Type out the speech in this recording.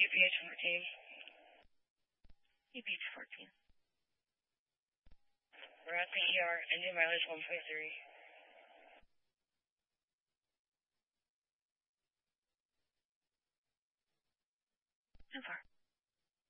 UPH 14. UPH 14. We're at the ER, engine mileage 1.3. So far.